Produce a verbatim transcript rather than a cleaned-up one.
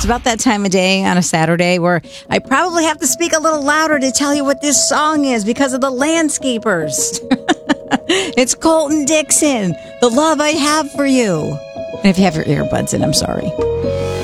about that time of day on a Saturday where I probably have to speak a little louder to tell you what this song is because of the landscapers. It's Colton Dixon, The Love I Have for You. And if you have your earbuds in, I'm sorry.